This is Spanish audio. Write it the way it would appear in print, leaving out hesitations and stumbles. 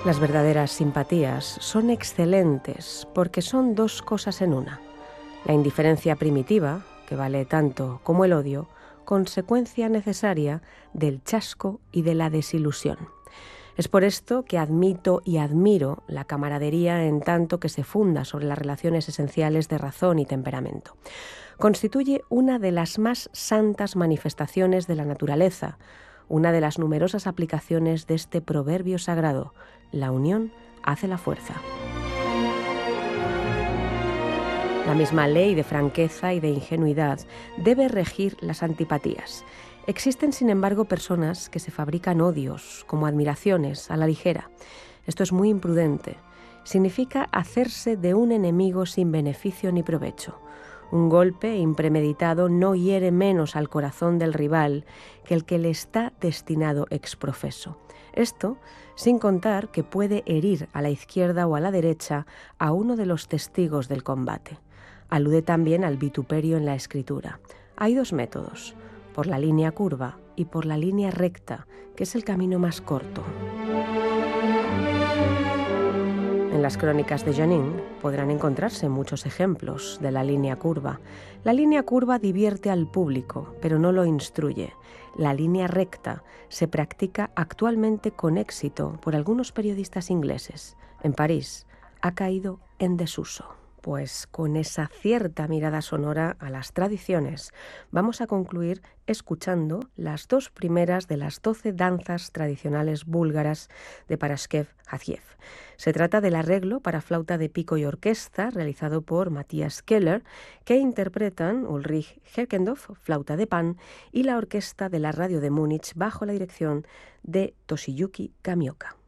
Las verdaderas simpatías son excelentes porque son dos cosas en una. La indiferencia primitiva, que vale tanto como el odio, consecuencia necesaria del chasco y de la desilusión. Es por esto que admito y admiro la camaradería en tanto que se funda sobre las relaciones esenciales de razón y temperamento. Constituye una de las más santas manifestaciones de la naturaleza, una de las numerosas aplicaciones de este proverbio sagrado: la unión hace la fuerza. La misma ley de franqueza y de ingenuidad debe regir las antipatías. Existen, sin embargo, personas que se fabrican odios, como admiraciones, a la ligera. Esto es muy imprudente. Significa hacerse de un enemigo sin beneficio ni provecho. Un golpe impremeditado no hiere menos al corazón del rival que el que le está destinado exprofeso. Esto sin contar que puede herir a la izquierda o a la derecha a uno de los testigos del combate. Alude también al vituperio en la escritura. Hay dos métodos: por la línea curva y por la línea recta, que es el camino más corto. En las crónicas de Janine podrán encontrarse muchos ejemplos de la línea curva. La línea curva divierte al público, pero no lo instruye. La línea recta se practica actualmente con éxito por algunos periodistas ingleses. En París ha caído en desuso. Pues con esa cierta mirada sonora a las tradiciones, vamos a concluir escuchando las dos primeras de las 12 danzas tradicionales búlgaras de Paraskev Hadziev. Se trata del arreglo para flauta de pico y orquesta realizado por Matthias Keller, que interpretan Ulrich Herkendorf, flauta de pan, y la orquesta de la radio de Múnich bajo la dirección de Toshiyuki Kamioka.